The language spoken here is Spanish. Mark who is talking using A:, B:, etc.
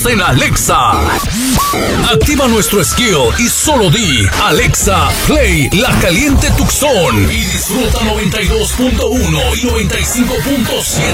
A: estamos en Alexa. Activa nuestro skill y solo di Alexa, play La Caliente Tucson y disfruta 92.1 y 95.7